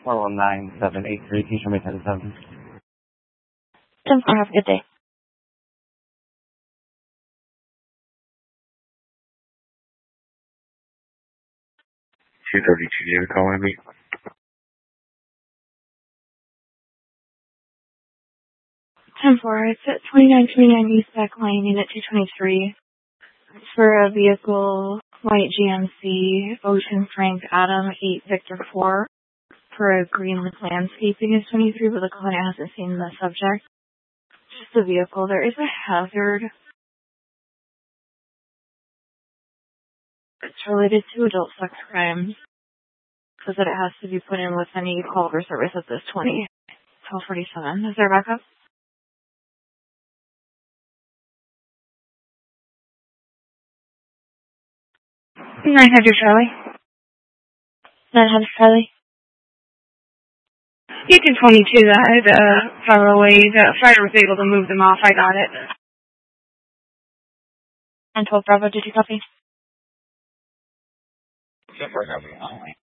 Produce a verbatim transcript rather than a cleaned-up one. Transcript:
four one nine seven eight three. Can you show me ten seven? ten four, have a good day. two thirty-two, do you have a call, Andy? ten four, it's at twenty-nine twenty-nine East Back Lane, Unit two twenty-three. It's for a vehicle, white G M C, Ocean Frank Adam eight Victor four, for a Greenland Landscaping is twenty-three, but the client hasn't seen the subject. It's just a vehicle. There is a hazard. It's related to adult sex crimes. Says that it has to be put in with any call for service at this twenty, twelve forty-seven. Is there a backup? nine hundred Charlie. nine hundred Charlie. You can twenty-two that, uh, far away. The fire was able to move them off. I got it. And twelve Bravo, did you copy? Yep, we're copying.